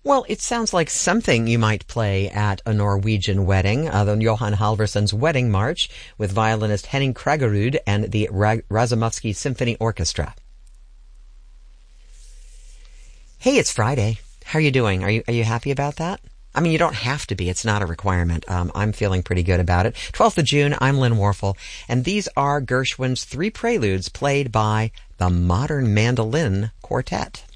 Well, it sounds like something you might play at a Norwegian wedding, the Johan Halvorsson's Wedding March with violinist Henning Kragerud and the Razumovsky Symphony Orchestra. Hey, it's Friday. How are you doing? Are you happy about that? I mean, you don't have to be. It's not a requirement. I'm feeling pretty good about it. 12th of June, I'm Lynn Warfel, and these are Gershwin's 3 preludes played by the Modern Mandolin Quartet.